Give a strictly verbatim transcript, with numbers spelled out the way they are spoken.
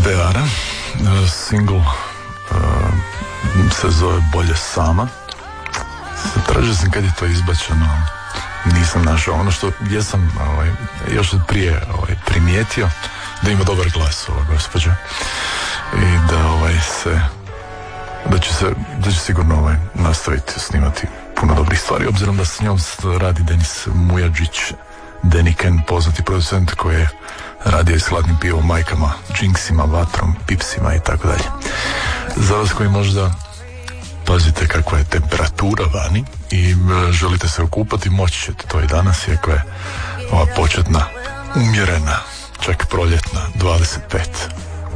Beara. Single uh, se zove Bolje sama. Tražio sam kad je to izbačeno, nisam našao. Ono što jesam ovaj, još od prije ovaj, primijetio, da ima dobar glas ova gospođa i da ovaj se da će se da će sigurno ovaj, nastaviti snimati puno dobrih stvari, obzirom da s njom radi Denis Mujadžić, Deniken, poznati producent koji je radio i s Hladnim pivom, Majkama, Jinxima, Vatrom, Pipsima i tako dalje. Za vas koji možda pazite kakva je temperatura vani i želite se okupati, moći ćete to i danas, iako je ova početna umjerena, čak proljetna, dvadeset pet.